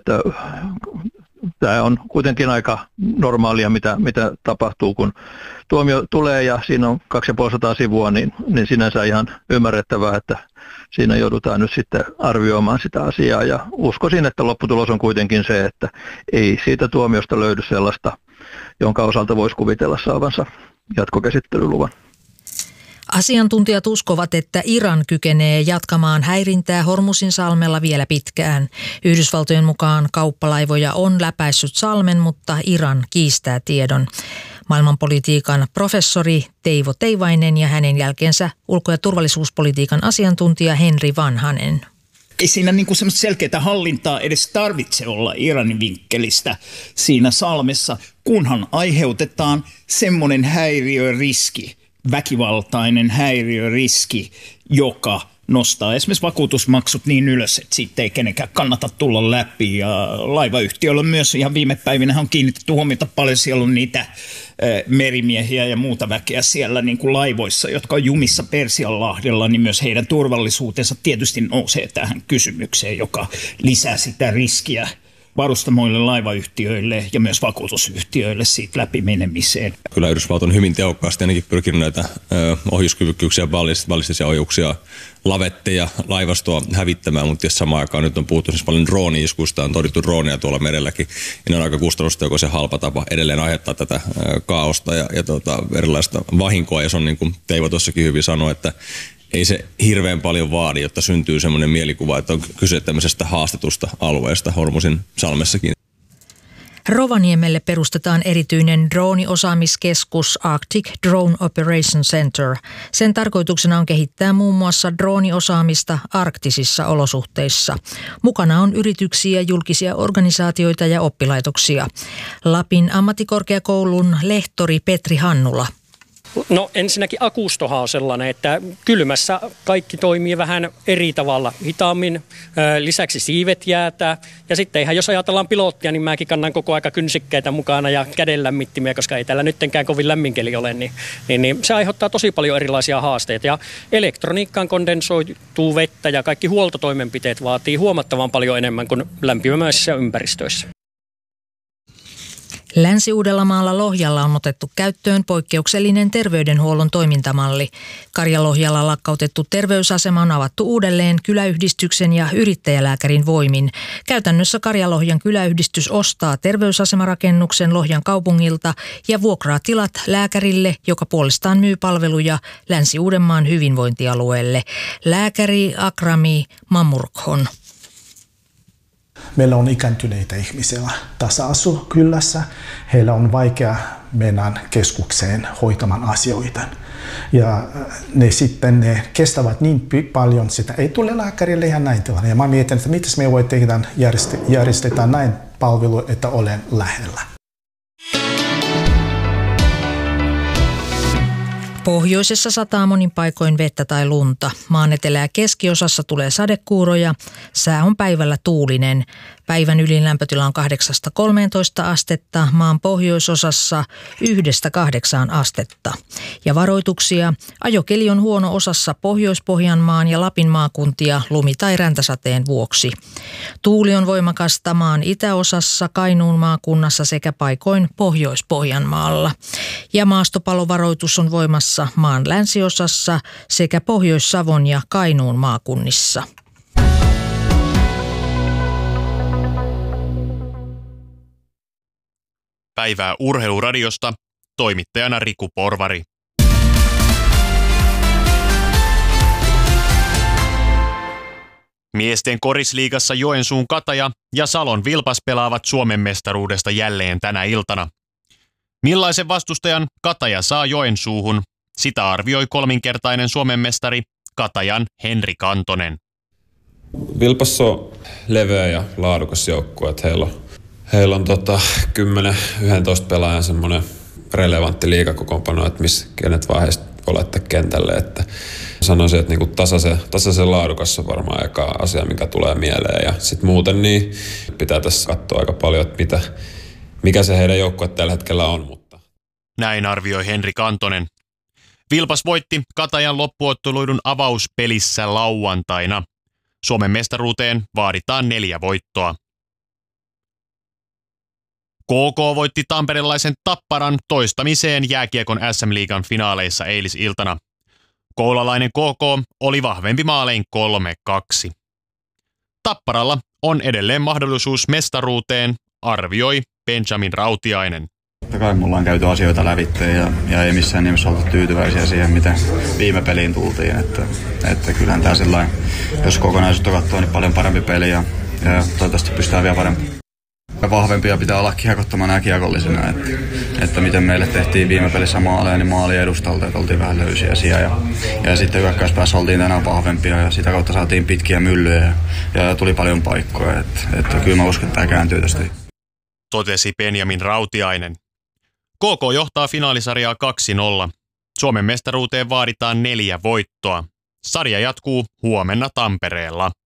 että tämä on kuitenkin aika normaalia, mitä tapahtuu, kun tuomio tulee ja siinä on 250 sivua, niin sinänsä ihan ymmärrettävää, että siinä joudutaan nyt sitten arvioimaan sitä asiaa. Ja uskoisin, että lopputulos on kuitenkin se, että ei siitä tuomiosta löydy sellaista, jonka osalta voisi kuvitella saavansa jatkokäsittelyluvan. Asiantuntijat uskovat, että Iran kykenee jatkamaan häirintää Hormuzin salmella vielä pitkään. Yhdysvaltojen mukaan kauppalaivoja on läpäissyt salmen, mutta Iran kiistää tiedon. Maailmanpolitiikan professori Teivo Teivainen ja hänen jälkeensä ulko- ja turvallisuuspolitiikan asiantuntija Henri Vanhanen. Ei siinä semmoista selkeää hallintaa edes tarvitse olla Iranin vinkkelistä siinä salmessa, kunhan aiheutetaan semmoinen häiriöriski, väkivaltainen häiriöriski, joka nostaa esimerkiksi vakuutusmaksut niin ylös, että siitä ei kenenkään kannata tulla läpi. Ja laivayhtiöillä myös ihan viime päivinä on kiinnitetty huomiota paljon, siellä on niitä merimiehiä ja muuta väkeä siellä niin kuin laivoissa, jotka on jumissa Persianlahdella, niin myös heidän turvallisuutensa tietysti nousee tähän kysymykseen, joka lisää sitä riskiä varustamoille, laivayhtiöille ja myös vakuutusyhtiöille siitä läpimenemiseen. Kyllä Yhdysvallat on hyvin tehokkaasti ainakin pyrkinyt näitä ohjuskyvykkyyksiä, ballistisia ohjuksia, lavetteja, laivastoa hävittämään, mutta jos samaan aikaan nyt on puhuttu siis paljon drooni-iskuista, on todittu droonia tuolla merelläkin, niin on aika kustannustehokas halpa tapa edelleen aiheuttaa tätä kaaosta ja erilaista vahinkoa, ja se on niin kuin Teivo tuossakin hyvin sanoi, että ei se hirveän paljon vaadi, jotta syntyy semmoinen mielikuva, että on kyse tämmöisestä haastetusta alueesta Hormuzin salmessakin. Rovaniemelle perustetaan erityinen drooniosaamiskeskus Arctic Drone Operation Center. Sen tarkoituksena on kehittää muun muassa drooniosaamista arktisissa olosuhteissa. Mukana on yrityksiä, julkisia organisaatioita ja oppilaitoksia. Lapin ammattikorkeakoulun lehtori Petri Hannula. No ensinnäkin akustohan on sellainen, että kylmässä kaikki toimii vähän eri tavalla, hitaammin, lisäksi siivet jäätää. Ja sitten ihan jos ajatellaan pilottia, niin mäkin kannan koko aika kynsikkeitä mukana ja kädenlämmittimiä, koska ei täällä nyttenkään kovin lämminkeli ole, niin se aiheuttaa tosi paljon erilaisia haasteita. Ja elektroniikkaan kondensoituu vettä ja kaikki huoltotoimenpiteet vaatii huomattavan paljon enemmän kuin lämpimäisissä ympäristöissä. Länsi-Uudellamaalla Lohjalla on otettu käyttöön poikkeuksellinen terveydenhuollon toimintamalli. Karjalohjalla lakkautettu terveysasema on avattu uudelleen kyläyhdistyksen ja yrittäjälääkärin voimin. Käytännössä Karjalohjan kyläyhdistys ostaa terveysasemarakennuksen Lohjan kaupungilta ja vuokraa tilat lääkärille, joka puolestaan myy palveluja Länsi-Uudenmaan hyvinvointialueelle. Lääkäri Akrami Mamurkhon. Meillä on ikääntyneitä ihmisiä tässä kylässä. Heillä on vaikea mennä keskukseen hoitamaan asioita. Ja ne kestävät niin paljon, sitä ei tule lääkärille ja näin tilanne. Ja mä mietin, että miten me voi tehdä järjestetään näin palvelu, että olen lähellä. Pohjoisessa sataa monin paikoin vettä tai lunta. Maan etelä- ja keskiosassa tulee sadekuuroja. Sää on päivällä tuulinen. Päivän ylinlämpötila on 8-13 astetta, maan pohjoisosassa 1-8 astetta. Ja varoituksia. Ajokeli on huono osassa Pohjois-Pohjanmaan ja Lapin maakuntia lumi- tai räntäsateen vuoksi. Tuuli on voimakasta maan itäosassa, Kainuun maakunnassa sekä paikoin Pohjois-Pohjanmaalla. Ja maastopalovaroitus on voimassa maan länsiosassa sekä Pohjois-Savon ja Kainuun maakunnissa. Päivää Urheiluradiosta, toimittajana Riku Porvari. Miesten korisliigassa Joensuun Kataja ja Salon Vilpas pelaavat Suomen mestaruudesta jälleen tänä iltana. Millaisen vastustajan Kataja saa Joensuuhun? Sitä arvioi kolminkertainen Suomen mestari Katajan Henri Kantonen. Vilpas on leveä ja laadukas joukkue, että heillä on 10-11 pelaajan semmoinen relevantti liigakokoonpano, että kenet vaan heistä voi laittaa kentälle. Että sanoisin, että niinku tasaisen laadukas on varmaan eka asia, mikä tulee mieleen. Ja sitten muuten niin pitää tässä katsoa aika paljon, että mikä se heidän joukkue tällä hetkellä on. Mutta. Näin arvioi Henri Kantonen. Vilpas voitti Katajan loppuotteluidun avauspelissä lauantaina. Suomen mestaruuteen vaaditaan 4 voittoa. KK voitti tamperelaisen Tapparan toistamiseen jääkiekon SM-liigan finaaleissa eilisiltana. Koulalainen KK oli vahvempi maalein 3-2. Tapparalla on edelleen mahdollisuus mestaruuteen, arvioi Benjamin Rautiainen. Totta kai mulla on käyty asioita lävitteen ja ei missään nimessä oltu tyytyväisiä siihen, miten viime peliin tultiin. Että kyllähän tää sellainen, jos kokonaisuutta katsoo, niin paljon parempi peli ja toivottavasti pystytään vielä parempi. Vahvempia pitää olla kiekottomana ja kiekollisena. Että miten meille tehtiin viime pelissä maaleja, niin maali edustalta, että oltiin vähän löysiä siellä. Ja sitten hyökkäyspäässä oltiin tänään vahvempia ja sitä kautta saatiin pitkiä myllyjä ja tuli paljon paikkoja. Että kyllä mä uskon, että tämä kääntyy tästä. Totesi Benjamin Rautiainen. KK johtaa finaalisarjaa 2-0. Suomen mestaruuteen vaaditaan 4 voittoa. Sarja jatkuu huomenna Tampereella.